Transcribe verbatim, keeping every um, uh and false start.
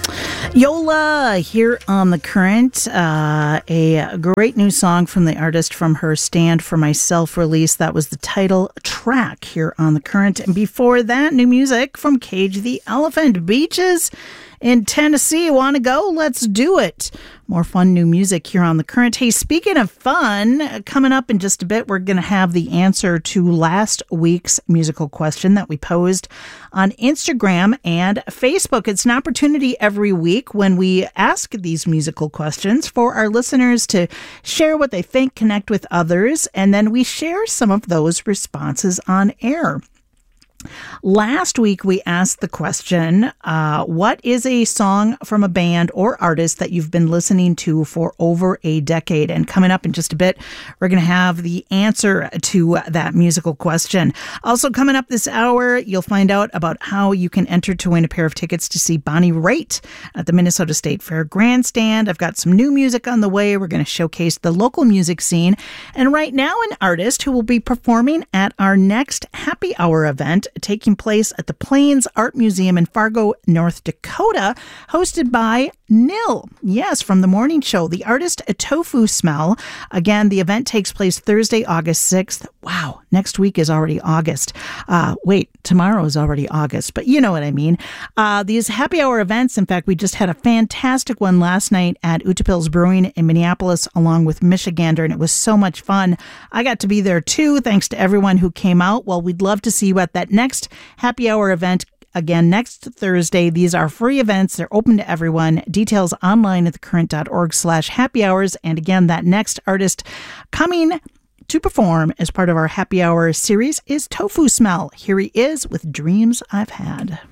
Yola here on The Current, uh, a great new song from the artist from her Stand For Myself release. That was the title track here on The Current. And before that, new music from Cage the Elephant. Beaches in Tennessee. Want to go? Let's do it. More fun new music here on The Current. Hey, speaking of fun, coming up in just a bit, we're going to have the answer to last week's musical question that we posed on Instagram and Facebook. It's an opportunity every week when we ask these musical questions for our listeners to share what they think, connect with others, and then we share some of those responses on air. Last week, we asked the question, uh, what is a song from a band or artist that you've been listening to for over a decade? And coming up in just a bit, we're going to have the answer to that musical question. Also coming up this hour, you'll find out about how you can enter to win a pair of tickets to see Bonnie Raitt at the Minnesota State Fair Grandstand. I've got some new music on the way. We're going to showcase the local music scene. And right now, an artist who will be performing at our next happy hour event, taking place at the Plains Art Museum in Fargo, North Dakota, hosted by Nil. Yes, from the morning show, the artist A Tofu Smell. Again, the event takes place Thursday, August sixth. Wow, next week is already August. Uh, wait, tomorrow is already August, but you know what I mean. Uh, these happy hour events, in fact, we just had a fantastic one last night at Utapils Brewing in Minneapolis, along with Michigander, and it was so much fun. I got to be there too, thanks to everyone who came out. Well, we'd love to see you at that next happy hour event. Again, next Thursday. These are free events. They're open to everyone. Details online at thecurrent.org slash happy hours. And again, that next artist coming to perform as part of our happy hour series is Tofu Smell. Here he is with Dreams I've Had.